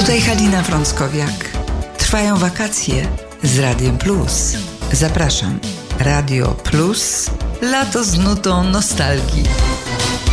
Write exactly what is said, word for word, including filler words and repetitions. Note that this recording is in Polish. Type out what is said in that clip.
Tutaj Halina Frąckowiak. Trwają wakacje z Radiem Plus. Zapraszam. Radio Plus. Lato z nutą nostalgii.